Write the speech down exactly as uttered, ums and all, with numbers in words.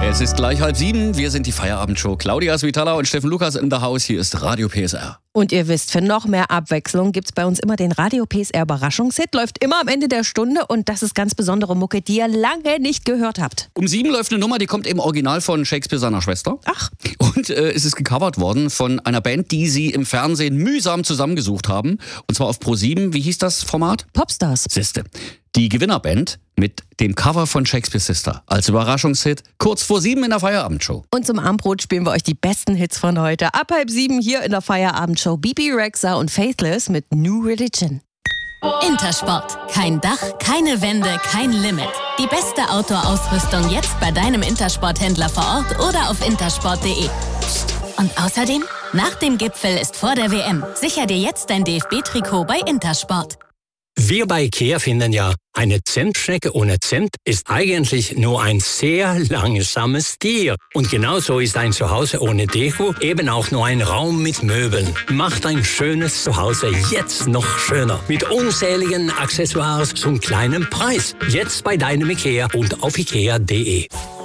Es ist gleich halb sieben. Wir sind die Feierabendshow. Claudia Svitala und Steffen Lukas in der Haus. Hier ist Radio P S R. Und ihr wisst, für noch mehr Abwechslung gibt's bei uns immer den Radio P S R Überraschungshit. Läuft immer am Ende der Stunde und das ist ganz besondere Mucke, die ihr lange nicht gehört habt. Um sieben läuft eine Nummer, die kommt im Original von Shakespeare seiner Schwester. Ach. Und äh, es ist gecovert worden von einer Band, die sie im Fernsehen mühsam zusammengesucht haben. Und zwar auf ProSieben. Wie hieß das Format? Popstars. Siehste. Die Gewinnerband mit dem Cover von Shakespeare Sister als Überraschungshit kurz vor sieben in der Feierabendshow. Und zum Abendbrot spielen wir euch die besten Hits von heute. Ab halb sieben hier in der Feierabendshow. Bibi Rexha und Faithless mit New Religion. Intersport. Kein Dach, keine Wände, kein Limit. Die beste Outdoor-Ausrüstung jetzt bei deinem Intersport-Händler vor Ort oder auf intersport punkt de. Und außerdem, nach dem Gipfel ist vor der W M. Sicher dir jetzt dein D F B-Trikot bei Intersport. Wir bei IKEA finden ja, eine Zimtschnecke ohne Zimt ist eigentlich nur ein sehr langsames Tier. Und genauso ist ein Zuhause ohne Deko eben auch nur ein Raum mit Möbeln. Macht ein schönes Zuhause jetzt noch schöner. Mit unzähligen Accessoires zum kleinen Preis. Jetzt bei deinem IKEA und auf ikea punkt de.